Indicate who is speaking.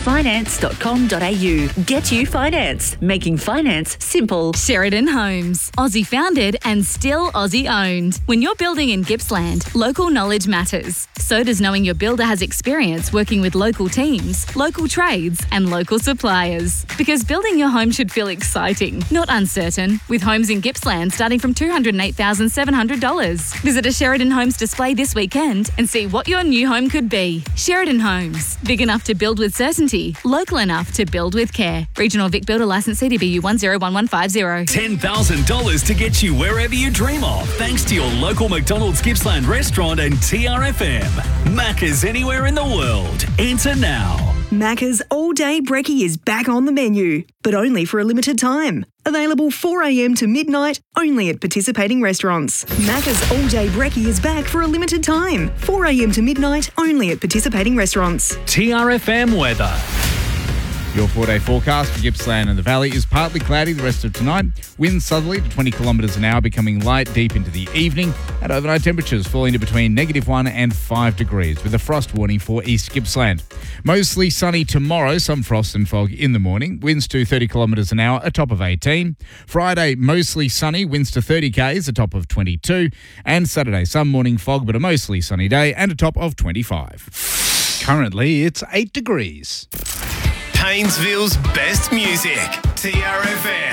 Speaker 1: getyoufinance.com.au. Get You Finance, making finance simple.
Speaker 2: Sheridan Homes, Aussie founded and still Aussie owned. When you're building in Gippsland, local knowledge matters. So does knowing your builder has experience working with local teams, local trades and local suppliers. Because building your home should feel exciting, not uncertain, with homes in Gippsland starting from $208,700. Visit a Sheridan Homes display this weekend and see what your new home could be. Sheridan Homes, big enough to build with certainty, local enough to build with care. Regional Vic Builder Licence CDBU 101150.
Speaker 3: $10,000 to get you wherever you dream of, thanks to your local McDonald's Gippsland restaurant and TRFM. Macca's anywhere in the world. Enter now.
Speaker 4: Macca's All Day Brekkie is back on the menu, but only for a limited time. Available 4 a.m. to midnight, only at participating restaurants. Macca's All Day Brekkie is back for a limited time. 4 a.m. to midnight, only at participating restaurants.
Speaker 3: TRFM weather.
Speaker 5: Your 4-day forecast for Gippsland and the Valley is partly cloudy the rest of tonight. Winds southerly to 20 kilometres an hour, becoming light deep into the evening. And overnight temperatures falling to between -1 and 5 degrees, with a frost warning for East Gippsland. Mostly sunny tomorrow, some frost and fog in the morning. Winds to 30 kilometres an hour, a top of 18. Friday, mostly sunny, winds to 30 k's, a top of 22. And Saturday, some morning fog, but a mostly sunny day and a top of 25.
Speaker 6: Currently, it's 8 degrees.
Speaker 7: Paynesville's best music. TRFM.